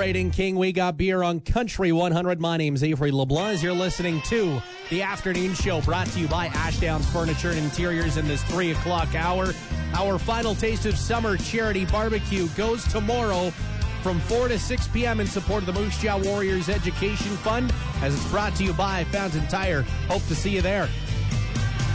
celebrating King. We got beer on Country 100. My name's Avery LeBlanc. You're listening to the afternoon show brought to you by Ashdowns Furniture and Interiors in this 3 o'clock hour. Our final taste of summer charity barbecue goes tomorrow from 4 to 6 p.m. in support of the Moose Jaw Warriors Education Fund, as it's brought to you by Fountain Tire. Hope to see you there.